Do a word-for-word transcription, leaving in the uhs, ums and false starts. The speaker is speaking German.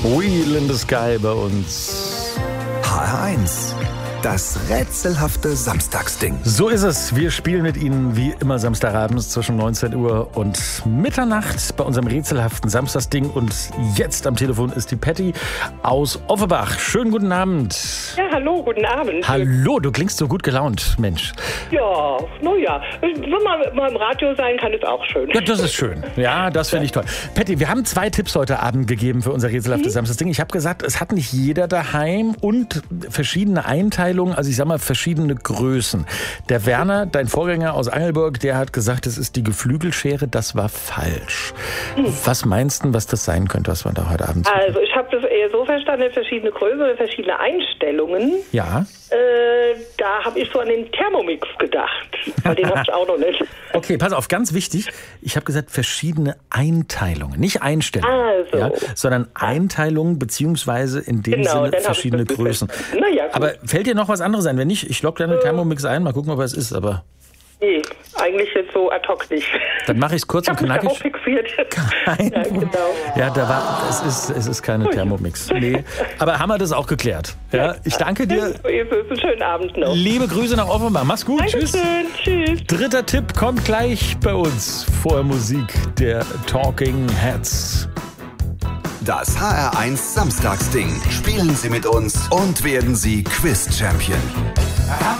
Wheel in the Sky bei uns. H R eins. Das rätselhafte Samstagsding. So ist es. Wir spielen mit Ihnen wie immer Samstagabends zwischen neunzehn Uhr und Mitternacht bei unserem rätselhaften Samstagsding. Und jetzt am Telefon ist die Patty aus Offenbach. Schönen guten Abend. Ja, hallo, guten Abend. Hallo, du klingst so gut gelaunt, Mensch. Ja, naja, wenn man mal im Radio sein kann, ist auch schön. Ja, das ist schön. Ja, das finde ich toll. Patty, wir haben zwei Tipps heute Abend gegeben für unser rätselhaftes mhm. Samstagsding. Ich habe gesagt, es hat nicht jeder daheim und verschiedene Einteilungen. Also ich sag mal verschiedene Größen. Der Werner, dein Vorgänger aus Angelburg, der hat gesagt, es ist die Geflügelschere. Das war falsch. Hm. Was meinst du, was das sein könnte, was wir da heute Abend Also ich habe das eher so verstanden, verschiedene Größen oder verschiedene Einstellungen. Ja. Äh, da habe ich so an den Thermomix gedacht. Weil den habe ich auch noch nicht. Okay, pass auf, ganz wichtig. Ich habe gesagt verschiedene Einteilungen, nicht Einstellungen, also. ja, sondern Einteilungen beziehungsweise in dem genau, Sinne verschiedene Größen. Naja, gut. Aber fällt dir noch was anderes ein? Wenn nicht, ich logge deine Thermomix ein, mal gucken, ob es ist, aber... Nee, eigentlich jetzt so ad hoc nicht. Dann mache ich es kurz ich und knackig. Ich habe mich fixiert. Kein ja, genau. Ja, da war, es ist, es ist keine Thermomix. Nee, aber haben wir das auch geklärt. Ja, ich danke dir. Einen schönen Abend noch. Liebe Grüße nach Offenbach. Mach's gut. Dankeschön. Tschüss. Tschüss. Dritter Tipp kommt gleich bei uns. Vor Musik der Talking Heads. Das H R eins Samstagsding. Spielen Sie mit uns und werden Sie Quiz-Champion.